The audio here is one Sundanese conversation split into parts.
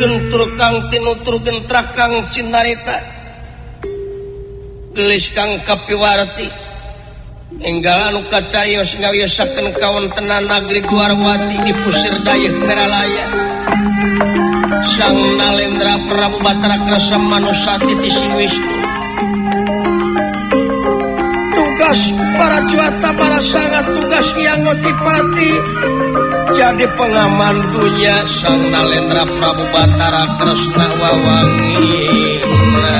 gentur kang tinutur gentrak kang cinarita gelis kang kapiwarti enggal anu kacarios ngawiyosakeun kawontenan negeri Dwarwati di pusir dayeuh Meralaya Sang Nalendra Prabu Batara Krasa Manusati ti Sing Wisnu tugas para cuata para sangat tugas yang ngotipati jadi pengaman dunia Sang Nalendra Prabu Batara Kresna Wawangina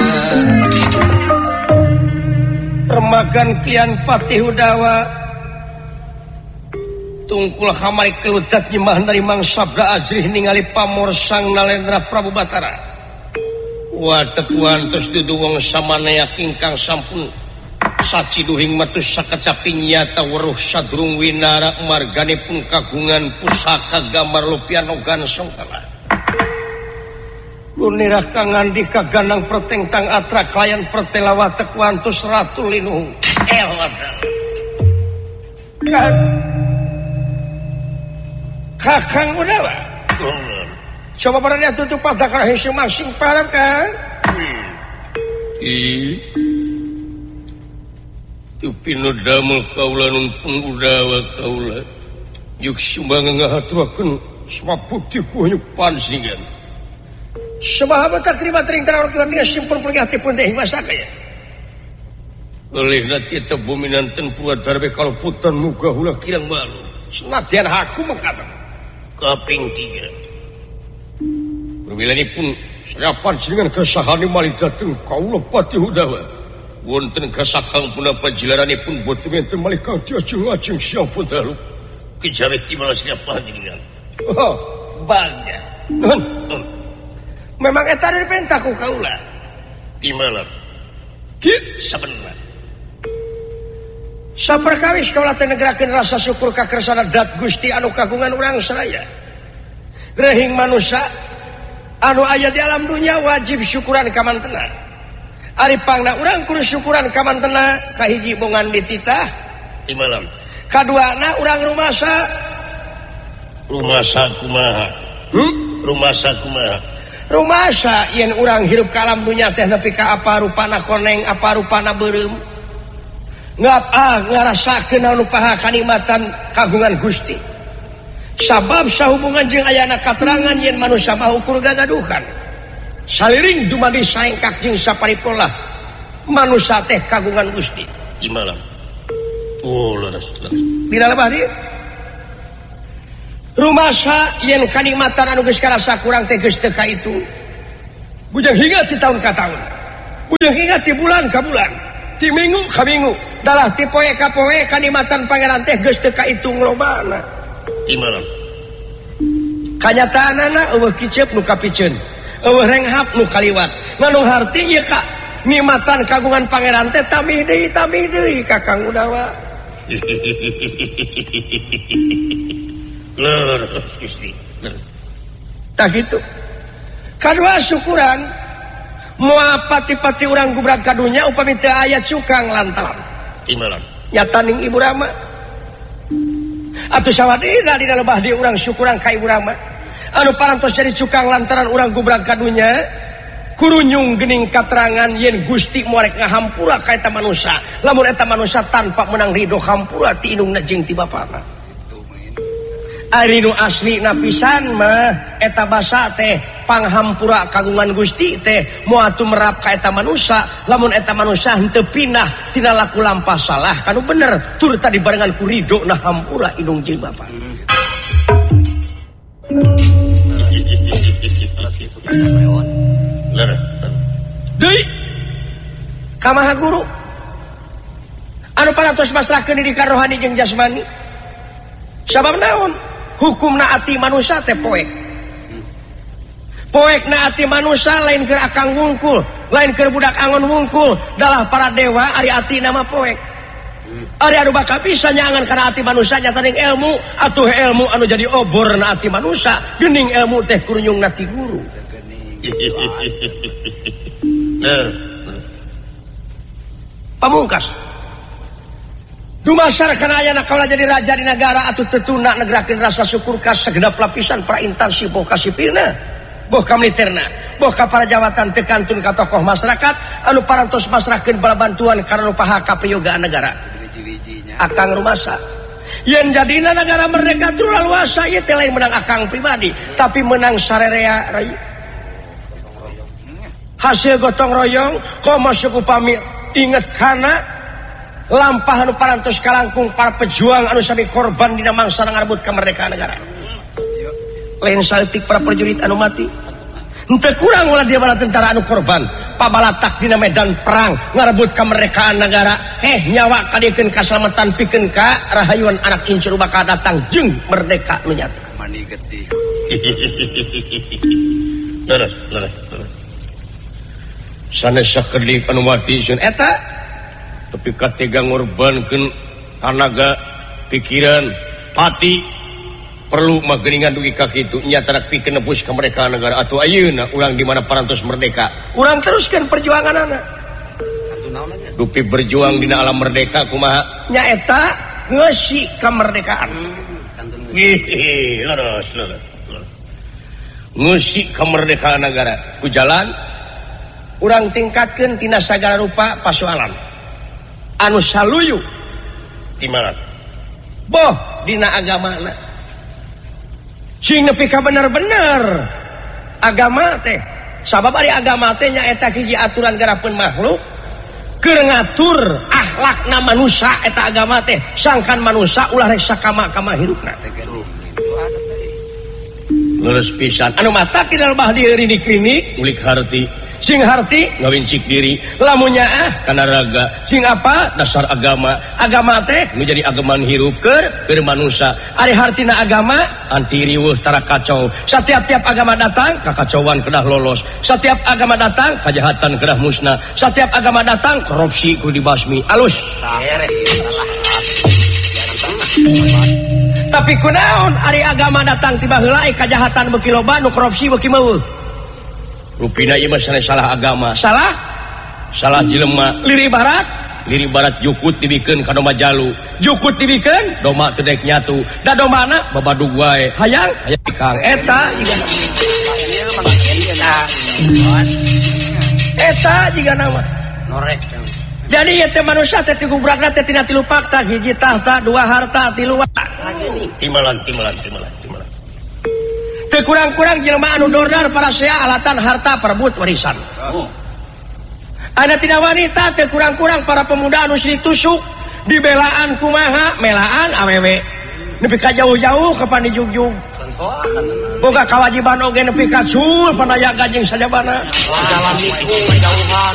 remagan kian Patih Udawa tungkul hamari keludat nyembah dari Mang Sabda Ajrih ningali pamor Sang Nalendra Prabu Batara watepuan terus duduwong samanaya kingkang sampun saciduhing matus sakacapi nyata weruh sadurung winara marganipun kagungan pusaka gambar lupian ogan songkala gunirah kang andika ganang pertengtang atra klayan pertelawa tekwantus ratu linuh kan kakang Udawa coba pada dia tutup pada kerahin masing para kan tupino damel kaula nun Udawa kaula yuk sumbangan ngahaturakeun saputih kuhnya pansingan sahabat terima tering terang kita simpul pergi hati pun teh masaka ya oleh nanti eta buminanten puat darbe kalau putan muka ulah kirang malu senadyan aku mengatakan kaping 3 berbila pun saya pancingan kesahani malidateng kaula Patih Udawa wonten kasakang punapa jilaranipun boten enten malih kang diajeng-ajeng siang pun dalu kejawe ti malah siapa jenengan oh bangga memang eta dipentah ku kaula di malam ki sabenerna saperkawis kaula teh negerakeun rasa syukur ka kersana dat Gusti anu kagungan urang sadaya rehing manusia anu aya di alam dunia wajib syukuran ka mantena ari pangna urang kudu syukuran ka mantena kahiji bongan dititah di malam kaduana urang rumasa kumaha rumasa yen urang hirup ka alam dunia teh nepi ka apa rupana koneng apa rupana beureum ngarasakeun anu paha kanikmatan kagungan Gusti sabab sahubungan jeung ayana katerangan yen manusia mah ukur gagaduhan saliring dumadi saengkak jeung saparipola manusia teh kagungan Gusti di malam leres dina lebah dieu rumasa yen kanikmatan anu geus karasa kurang teh geus teu ka itu bujang hingga ti taun ka taun bujang hingga ti bulan ka bulan ti minggu ka minggu dalah ti poe ka poe kanikmatan pangeran teh geus teu ka itu nglobana di malam kanyataanana eueuh kicep nu kapikeun eueuh renghap nu kaliwat nganu harti ieu ka nikmatan kagungan pangeran teh tamih deui Kakang Udawa tak gitu kadua syukuran moal pati-pati urang gubrak kadunya upami teu aya cukang lantaran di malam nyataning Ibu Rama atuh sawadina dina lebah di urang syukuran ka Ibu Rama anu parantos jadi cukang lantaran urang gubrak kadunya kurunyung gening katerangan yen Gusti moal ngahampura ka eta manusia lamun eta manusia tanpa menang ridho hampura ti indungna jeung ti bapana ari nu asli na pisan mah eta basa teh panghampura kagungan Gusti teh moal tumrap ka eta manusia lamun eta manusia henteu pindah tina laku lampah salah kanu bener tur tadi barengan ku ridho na hampura indung jeung bapa deui kamaha guru anu parantos masrahkeun diri ka rohani jeung jasmani sabab naon hukumna ati manusia teh poek na ati manusia lain keur akang wungkul lain keur budak angon wungkul dalah para dewa ari ati nama poek ari anu bakal bisa nyangan kana ati manusia nyataning ilmu atuh ilmu anu jadi obor na ati manusia geuning ilmu teh kurunyung na ti guru pamungkas dumasar kana ayana kaula jadi raja di negara atuh tetuna negerakeun rasa syukur ka segenap lapisan para intansi boga sipilna boh ka militerna boh ka para jawatan tekantun ka tokoh masyarakat anu parantos masrahkeun bala bantuan karena paha kaprayogaan negara akang rumasa yen jadina negara merdeka teu laluasa ieu teh lain menang akang pribadi tapi menang sarerea rayu hasil gotong royong komo suku upami inget kana lampah anu parantos kalangkung para pejuang anu sami korban dina mangsa ngarebut kemerdekaan negara lain saltik para prajurit anu mati henteu kurang ulah dia bala tentara anu korban pabalatak dina medan perang ngarebut kemerdekaan negara nyawa kadiekeun kasalamatan pikeun ka rahayuan anak incur bakal datang jeung merdeka nu nyata mani getih leres sanes sakedik anu mati sun eta tapi katega ngorbankeun tanaga pikiran hati perlu mageningan dugi ka kitu nya tarak pikeun nebus kemerdekaan negara atuh ayeuna urang di mana parantos merdeka urang teruskeun perjuanganna dupi berjuang dina alam merdeka kumaha nya eta ngeusi kemerdekaan leres ngeusi kemerdekaan negara ku jalan urang tingkatkeun tina sagala rupa pasoalan anu saluyu ti mana boh dina agamana cing nepi ka bener-bener agama teh sabab ari agama teh nyaeta hiji aturan garapeun makhluk keur ngatur akhlakna manusia eta agama teh sangkan manusia ulah rek sakama-kama hirupna leres pisan anu mata kidal bah di klinik ngulik harti sing harti ngawincik diri lamunnya kana raga sing apa dasar agama teh menjadi agaman hirup keur manusia ari hartina agama anti riweuh tara kacau setiap agama datang kakacauan kedah lolos setiap agama datang kajahatan kedah musnah setiap agama datang korupsi kudu dibasmi alus tapi kunaon ari agama datang tiba heula kajahatan beuki loba nu korupsi beuki meueuh rupina ieu mah salah agama salah jelema liri barat jukut dibikeun ka doma jalu jukut dibikeun doma teu daek nyatu da domana babadug wae hayang kang eta jiga nama norek jadi ieu teh manusia teh gubrakna teh tina 3 fakta hiji tahta 2 harta 3 timalan teu kurang-kurang jelema anu dordar para sea alatan harta perebut warisan. Ada tina wanita teu kurang-kurang para pemuda anu silih tusuk dibelaan kumaha melaan awewe nepi ka jauh-jauh ka pandi jugjug. Boga kewajiban oge nepi ka sul pandayaga jeung sajabana. Dalam niku jauhan.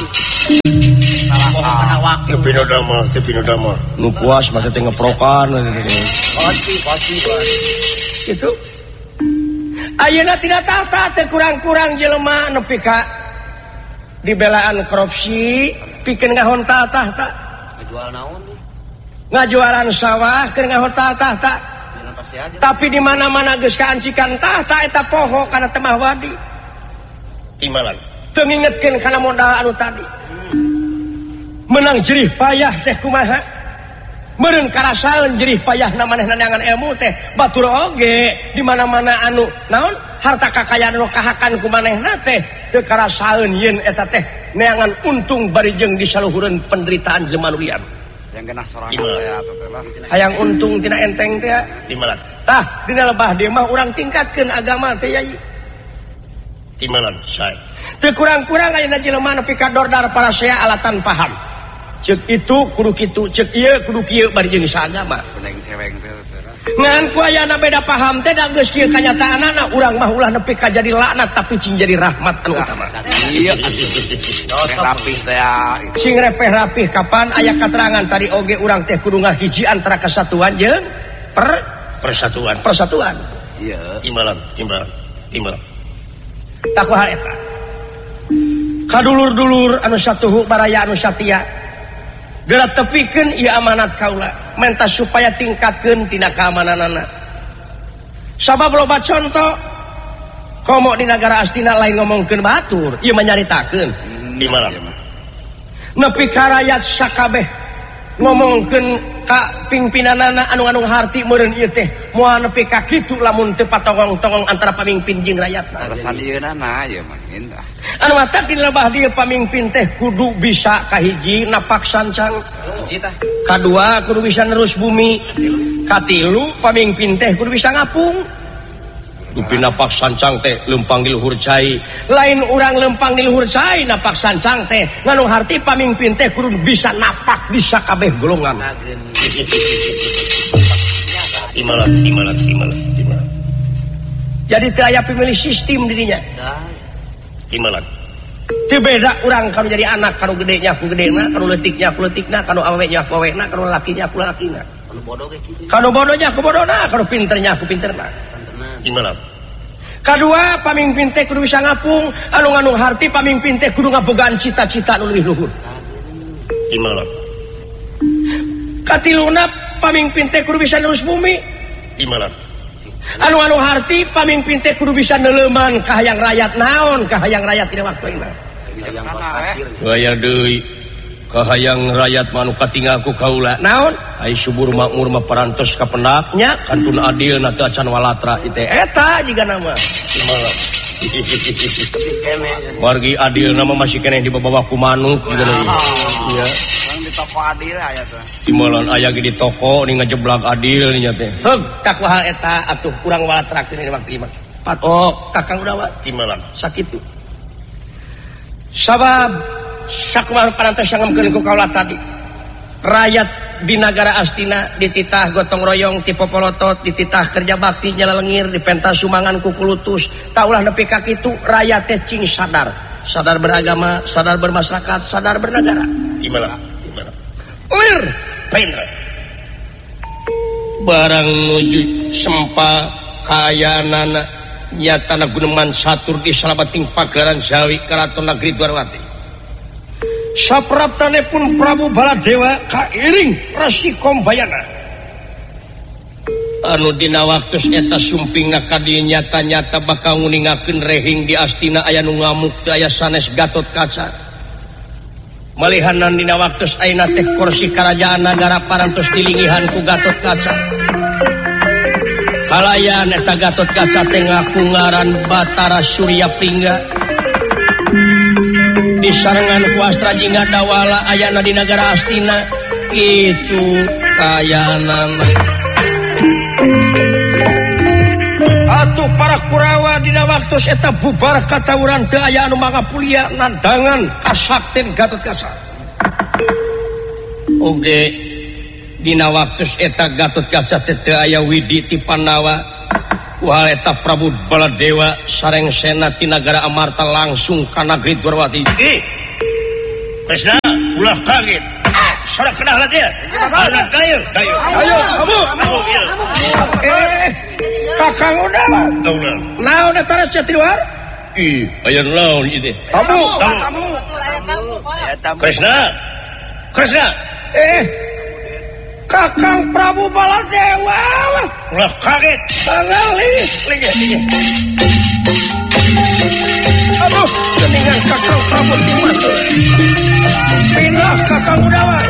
Tepi nodama. Nu puas masa teh ngeprokan. Pasti. Itu ayeuna tidak tahta teu kurang-kurang jelema nepi ka dibelaan korupsi pikeun ngahontal tahta ngajual naon ngajualan sawah keur ngahontal tahta tapi di mana-mana geus kaancikan tahta eta poho kana teu mah wadi timalan teu ngingetkeun kana modal anu tadi menang jerih payah teh kumaha meureun karasaeun jerih payahna manehna neangan ilmu teh batur oge di mana-mana anu naon harta kakayaan anu kahakan ku manehna teh teu karasaeun yen eta teh neangan untung bari jeung disaluhureun penderitaan jelema nu liar yang genah sorangan teh hayang untung tina enteng teh timalan tah dina lebah dieu mah urang tingkatkeun agama teh yai timalan sae teu kurang-kurang ayeuna jelema nepi ka dordar para sea alatan paham cek itu kudu kitu cek ieu kudu kieu bari jeung saagama ngan ku ayana beda paham teh da geus kieu kanyataanna urang mah ulah nepi ka jadi laknat tapi cing jadi rahmat anu utama ieu rapih teh sing rapih kapan aya katerangan tadi oge urang teh kudu ngahiji antara kesatuan jeung persatuan ieu timalan takuhal eta kadulur-dulur anu satuhu baraya anu satia gerak tepikeun ieu amanat kaula mentas supaya tingkatkeun tina kaamananana sabab loba contoh komo di negara astina lain ngomongkeun batur ieu mah nyaritakeun di malam nepi ka rakyat sakabeh ngomongkeun ka pimpinanana anu harti meureun ieu teh moal nepi ka kitu lamun teu patongong-tongong antara pamimpin jeung rakyatna. Alasan ieuna na ieu mah indah. Anu mata di lebah dieu pamimpin teh kudu bisa kahiji napak sancang. Kadua kudu bisa nerus bumi. Katilu pamimpin teh kudu bisa ngapung. Dupi napak sancang teh lempang di luhur cai. Lain urang lempang di luhur cai napak sancang teh nganu harti pamimpin teh kudu bisa napak bisa kabeh golongan. Imalah. Jadi teu aya pemilih sistem dirinya. Imalah. Teu beda urang kanu jadi anak kanu gedenya ku gedena, kanu leutiknya ku leutikna, kanu awenya ku awena, kanu lakinya ku lakina. Kanu bodoh ge kitu. Kanu bodohnya ku bodohna, kanu pinternya ku pinterna. Gimana? Kadua pamimpin teh kudu bisa ngapung, anu harti pamimpin teh kudu ngabogaan cita-cita anu leuwih luhur. Gimana? Katiluna pamimpin teh kudu bisa nerus bumi. Gimana? Anu harti pamimpin teh kudu bisa neuleuman ka hayang rakyat naon, ka hayang rakyat dina waktuina. Aya deui ka hayang rakyat manu katingal ku kaula. Naon? Ai subur makmur mah parantos ka pendaknya kantun adilna teu acan walatra ieu teh. Eta jiga nama. Margi adilna mah masih keneh dibawa ku manuk gitu deui. Iya. Di toko adil aya teh. Timeulon aya ge di toko ni ngajeblak adil nya teh. Heug takuhal eta atuh kurang walatrakeun di waktu ieu. Patok kakang udah timeulon sakitu. Sabab sakumaha parantos sangengkeun ku kaula tadi. Rakyat di negara Astina dititah gotong royong ti popolotot, dititah kerja bakti nyalalengir, dipentas sumangan ku kulutus. Taulah nepi ka kitu rakyat teh cing sadar beragama, sadar bermasyarakat, sadar bernegara. Gimana? Lir, bener. Barang nuju sempa kayanana nyatana guneman satur di salabating pagaran Jawi karaton negeri Dwarwati. Sapraptane pun Prabu Baladewa kairing Resi Kombayana. Anu dina waktos eta sumpingna kadi nyata-nyata bakal nguningakeun rehing di Astina aya nu ngamuk teu aya sanes Gatotkaca. Malihanan dina waktos ayeuna teh kursi karajaan nagara parantos dilingihan ku Gatotkaca. Halayan eta Gatotkaca teh ngaku ngaran Batara Surya Pringga. Disarengan ku Astra Jingga Dawala ayana di negara Astina kitu kayaanana. Atuh para Kurawa dina waktos eta bubar katawuran teu aya anu mangapulia nandangan kasakten Gatotkaca. Oge dina waktos eta Gatotkaca teu aya widi ti Pandawa. Wah eta Prabu Baladewa sareng sena ti nagara Amarta langsung ka negeri Dwarwati. Presna ulah kaget. Sarak kedah lagi ya. Ayo kamu. Kakang udah. Naon eta Resi Triwar? Aya naon ieu teh? Kamu. Kresna. Kakang Prabu Baladewa. Ulah kaget. Sangali. Lagi. Aduh, keningan Kakang Prabu Timah. Pindah Kakang Udawa.